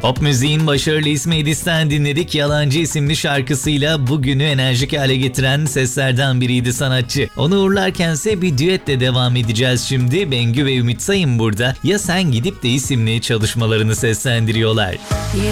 Pop müziğin başarılı ismi Edis'ten dinledik. Yalancı isimli şarkısıyla bugünü enerjik hale getiren seslerden biriydi sanatçı. Onu uğurlarkense bir düetle devam edeceğiz şimdi. Bengü ve Ümit Sayın burada. Ya Sen Gidip de isimli çalışmalarını seslendiriyorlar. Yine